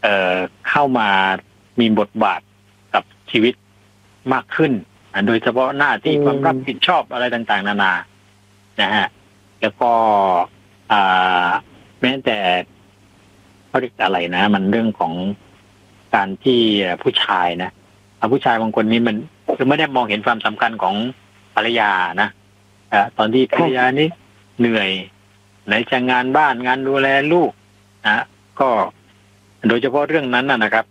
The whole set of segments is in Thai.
เข้ามามีบทบาทกับชีวิตมากขึ้นโดยเฉพาะหน้าที่ความรับผิดชอบอะไรต่างๆนานานะฮะแล้วก็แม้แต่เขาเรียกอะไรนะมันเรื่องของการที่ผู้ชายนะผู้ชายบางคนนี้มันคือไม่ได้มองเห็นความสำคัญของภรรยานะตอนที่ภรรยานี้เหนื่อยไหนจะงานบ้านงานดูแลลูกนะก็โดยเฉพาะเรื่องนั้นนะครับ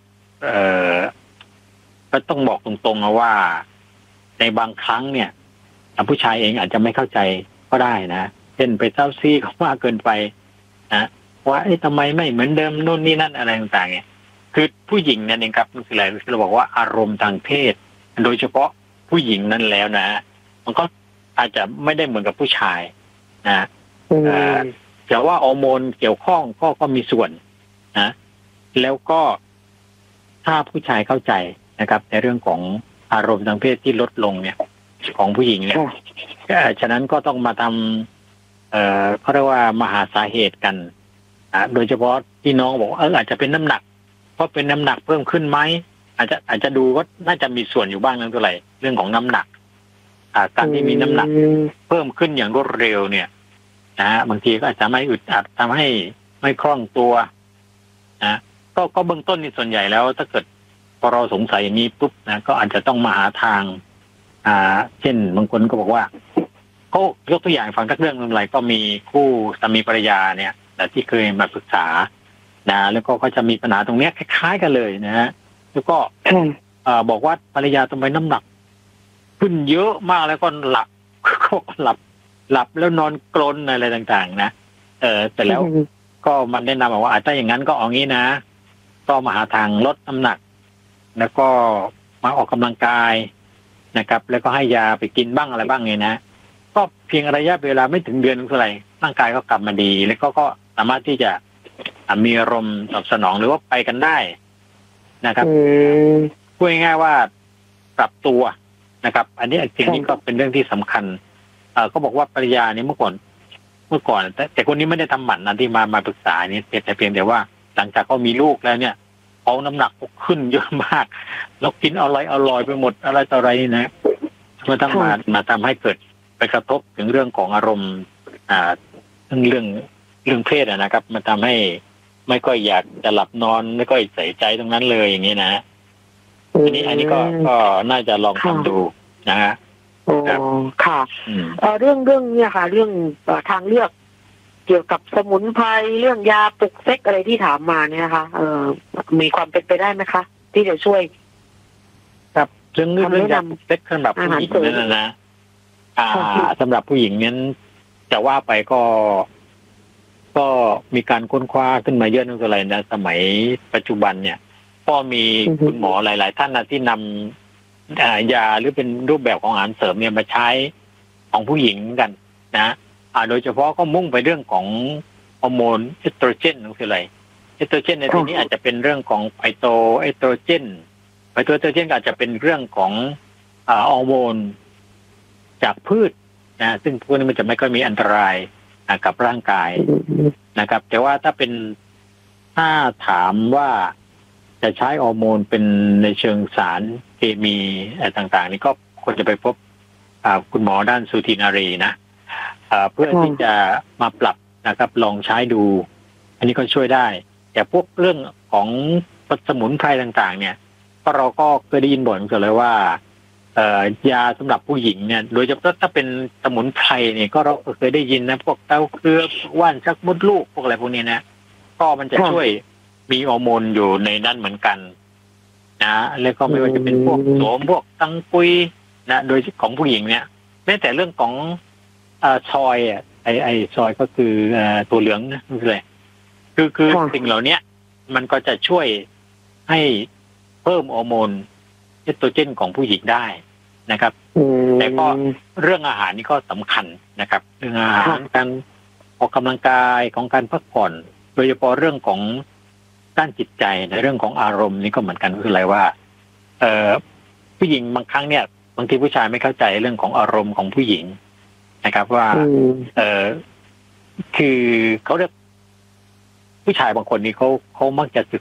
ก็ต้องบอกตรงๆว่าในบางครั้งเนี่ยผู้ชายเองอาจจะไม่เข้าใจก็ได้นะเช่นไปเซ้าซี่เขามากเกินไปนะว่าทำไมไม่เหมือนเดิมนู่นนี่นั่นอะไรต่างๆเนี่ยคือผู้หญิงนั่นเองครับคืออะไรเราบอกว่าอารมณ์ทางเพศโดยเฉพาะผู้หญิงนั้นแล้วนะมันก็อาจจะไม่ได้เหมือนกับผู้ชายนะแต่ว่าฮอร์โมนเกี่ยวข้องก็มีส่วนนะแล้วก็ถ้าผู้ชายเข้าใจนะครับในเรื่องของอารมณ์ทางเพศที่ลดลงเนี่ยของผู้หญิงเนี่ยฉะนั้นก็ต้องมาทำเขาเรียกว่ามาหาสาเหตุกันโดยเฉพาะที่น้องบอกอาจจะเป็นน้ำหนักเพราะเป็นน้ำหนักเพิ่มขึ้นไหมอาจจะดูก็น่าจะมีส่วนอยู่บ้างนั่นเท่าไหร่เรื่องของน้ำหนักการที่มีน้ำหนักเพิ่มขึ้นอย่างรวดเร็วเนี่ยบางทีก็อาจจะไม่อึดอัดทำให้ไม่คล่องตัวก็เบื้องต้นนี่ส่วนใหญ่แล้วถ้าเกิดพอเราสงสัยอย่างนี้ปุ๊บนะก็อาจจะต้องมาหาทางเช่นบางคนก็บอกว่าเขายกตัวอย่างฟังทักเรื่องนึงอะไรก็มีคู่สามีภรรยาเนี่ยแต่ที่เคยมาปรึกษานะแล้วก็จะมีปัญหาตรงนี้คล้ายๆกันเลยนะฮะแล้วก็บอกว่าภรรยาทำไมน้ำหนักขึ้นเยอะมากแล้วก็หลับแล้วนอนกรนอะไรต่างๆนะแต่แล้วก็มันแนะนำว่าถ้าอย่างนั้นก็เอางี้นะก็มาหาทางลดน้ำหนักแล้วก็มาออกกำลังกายนะครับแล้วก็ให้ยาไปกินบ้างอะไรบ้างไงนะก็เพียงระยะเวลาไม่ถึงเดือนเท่าไหร่ร่างกายก็กลับมาดีแล้วก็สามารถที่จะมีอารมณ์ตอบสนองหรือว่าไปกันได้นะครับพูดง่ายๆว่าปรับตัวนะครับอันนี้สิ่งนี้ก็เป็นเรื่องที่สำคัญก็บอกว่าภรรยานี่เมื่อก่อนแต่คนนี้ไม่ได้ทำหมันนะที่มาปรึกษานี่แต่เพียงแต่ว่าหลังจากเขามีลูกแล้วเนี่ยเขาน้ำหนักขึ้นเยอะมากแล้วกินอร่อยไปหมดอะไรต่ออะไรนี่นะมันต้องมาทำให้เกิดไปกระทบถึงเรื่องของอารมณ์เรื่องเพศนะครับมันทำให้ไม่ค่อยอยากจะหลับนอนไม่ค่อยใส่ใจตรงนั้นเลยอย่างนี้นะอันนี้ก็น่าจะลองทำดูนะฮะค่ะเรื่องเนี่ยค่ะเรื่องทางเลือกเกี่ยวกับสมุนไพรเรื่องยาปลุกเซ็กอะไรที่ถามมาเนี่ยนะคะมีความเป็นไปได้ไหมคะที่จะช่วยครับเรื่องยาปลุกเซ็กสำหรับผู้หญิงนั่นนะสำหรับผู้หญิงนั้นจะว่าไปก็มีการค้นคว้าขึ้นมาเยอะนั่นคืออะไรนะสมัยปัจจุบันเนี่ยก็มีคุณหมอหลายๆท่านนะที่นำยาหรือเป็นรูปแบบของอาหารเสริมเนี่ยมาใช้ของผู้หญิงกันนะโดยเฉพาะก็มุ่งไปเรื่องของฮอร์โมนเอสโตรเจนนั่นคืออะไรเอสโตรเจนในที่นี้อาจจะเป็นเรื่องของไฟโตเอสโตรเจนก็อาจจะเป็นเรื่องของฮอร์โมนจากพืชนะซึ่งพวกนี้มันจะไม่ค่อยมีอันตรายกับร่างกายนะครับแต่ว่าถ้าถามว่าจะใช้ฮอร์โมนเป็นในเชิงสารเคมีต่างๆนี่ก็ควรจะไปพบคุณหมอด้านสูตินารีนะเพื่อที่จะมาปรับนะครับลองใช้ดูอันนี้ก็ช่วยได้แต่พวกเรื่องของสมุนไพรต่างๆเนี่ยก็เราก็เคยได้ยินบ่อยเหมือนกันเลยว่ายาสำหรับผู้หญิงเนี่ยโดยเฉพาะถ้าเป็นสมุนไพรเนี่ยก็เราเคยได้ยินนะพวกเต้าเครือว่านชักมดลูกพวกอะไรพวกนี้นะก็มันจะช่วยมีฮอร์โมนอยู่ในนั้นเหมือนกันนะแล้วก็ไม่ว่าจะเป็นพวกโสมพวกตังกุยนะโดยของผู้หญิงเนี่ยแม้แต่เรื่องของซอยไอซอยก็คือตัวเหลืองนะนี่เลยคือสิ่งเหล่านี้มันก็จะช่วยให้เพิ่มฮอร์โมนเอสโตรเจนของผู้หญิงได้นะครับแต่ก็เรื่องอาหารนี่ก็สำคัญนะครับเรื่องอาหารการออกกำลังกายของการพักผ่อนโดยเฉพาะเรื่องของด้านจิตใจในเรื่องของอารมณ์นี่ก็เหมือนกันคืออะไรว่าผู้หญิงบางครั้งเนี่ยบางทีผู้ชายไม่เข้าใจเรื่องของอารมณ์ของผู้หญิงนะครับว่าคือเขาเรียกผู้ชายบางคนนี่เขามักจะศึก